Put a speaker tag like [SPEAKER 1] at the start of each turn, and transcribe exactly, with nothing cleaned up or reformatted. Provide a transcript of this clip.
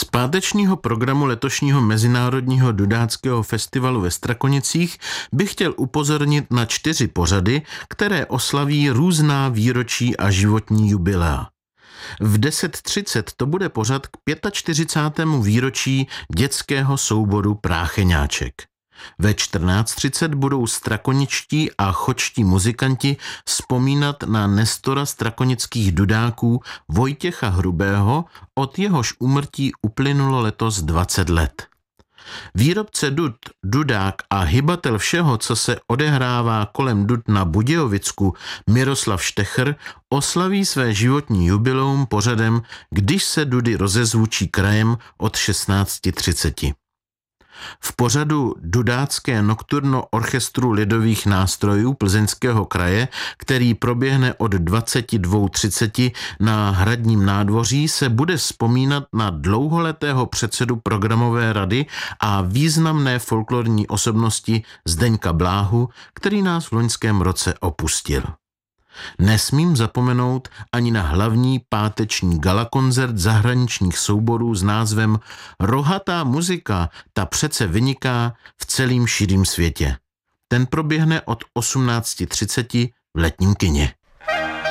[SPEAKER 1] pátečního programu letošního Mezinárodního dudáckého festivalu ve Strakonicích bych chtěl upozornit na čtyři pořady, které oslaví různá výročí a životní jubilea. V deset třicet to bude pořad k čtyřicátému pátém výročí dětského souboru Prácheňáček. Ve čtrnáct třicet budou strakoničtí a chočtí muzikanti vzpomínat na nestora strakonických dudáků Vojtěcha Hrubého, od jehož úmrtí uplynulo letos dvacet let. Výrobce dud, dudák a hybatel všeho, co se odehrává kolem dud na Budějovicku, Miroslav Štecher oslaví své životní jubileum pořadem Když se dudy rozezvučí krajem od šestnáct třicet. V pořadu Dudácké nokturno orchestru lidových nástrojů Plzeňského kraje, který proběhne od dvacet dva třicet na Hradním nádvoří, se bude vzpomínat na dlouholetého předsedu programové rady a významné folklorní osobnosti Zdeňka Bláhu, který nás v loňském roce opustil. Nesmím zapomenout ani na hlavní páteční galakoncert zahraničních souborů s názvem Rohatá muzika, ta přece vyniká v celém širým světě. Ten proběhne od osmnáct třicet v Letním kině.